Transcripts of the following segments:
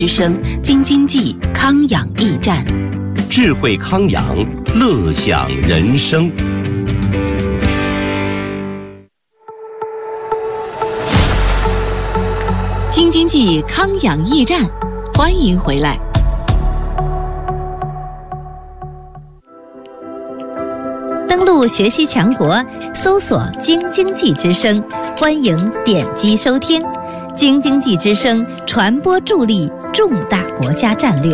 之声京津冀康养驿站， 智慧康养，乐享人生。 京津冀康养驿站，欢迎回来。 登录学习强国，搜索京津冀之声，欢迎点击收听。京津冀之声传播助力重大国家战略。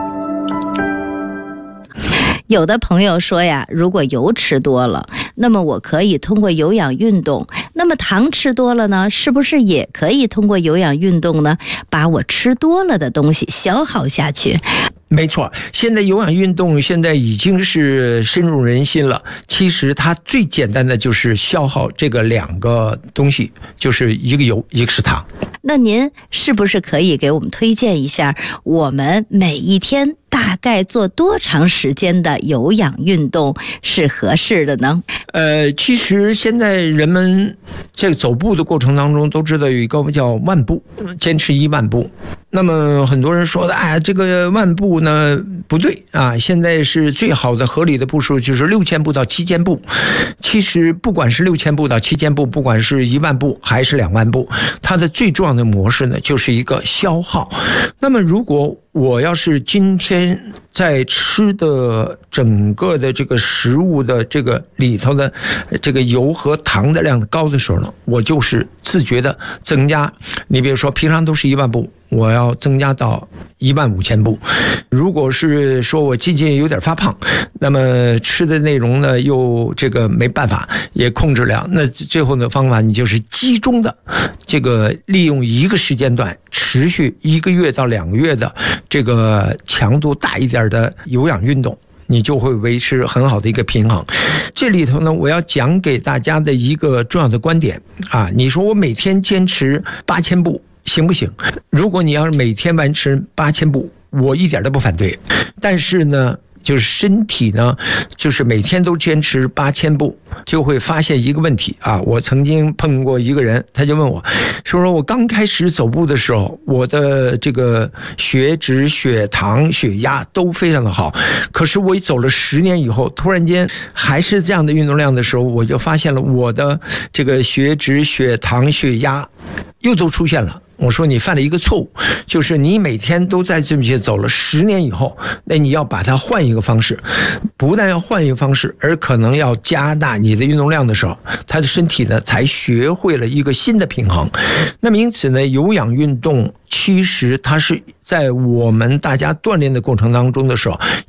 有的朋友说呀，如果油吃多了，那么我可以通过有氧运动。那么糖吃多了呢，是不是也可以通过有氧运动呢，把我吃多了的东西消耗下去？ 没错，现在有氧运动现在已经是深入人心了。其实它最简单的就是消耗这个两个东西，就是一个油，一个是糖。 那您是不是可以给我们推荐一下，我们每一天大概做多长时间的有氧运动是合适的呢？ 其实现在人们在走步的过程当中都知道有一个叫万步，坚持1万步。那么很多人说的，这个万步呢不对啊，现在是最好的合理的步数就是6000步到7000步。其实不管是6000步到7000步，不管是1万步还是2万步，它的最重要的模式呢就是一个消耗。那么如果我要是今天在吃的整个的这个食物的这个里头的这个油和糖的量高的时候呢，我就是自觉的增加。你比如说平常都是1万步，我要增加到15000步。如果是说我最近有点发胖，那么吃的内容呢又这个没办法也控制了，那最后的方法你就是集中的这个利用一个时间段，持续1个月到2个月的这个强度大一点的有氧运动，你就会维持很好的一个平衡。这里头呢，我要讲给大家的一个重要的观点啊，你说我每天坚持8000步行不行？如果你要是每天完成8000步，我一点都不反对。但是呢，就是身体呢，就是每天都坚持8000步，就会发现一个问题啊。我曾经碰过一个人，他就问我，说我刚开始走步的时候，我的这个血脂、血糖、血压都非常的好，可是我走了10年以后，突然间还是这样的运动量的时候，我就发现了我的这个血脂、血糖、血压又都出现了。我说你犯了一个错误，就是你每天都在这么些走了10年以后，那你要把它换一个方式，不但要换一个方式，而可能要加大你的运动量的时候，他的身体呢才学会了一个新的平衡。那么因此呢，有氧运动其实它是在我们大家锻炼的过程当中的时候，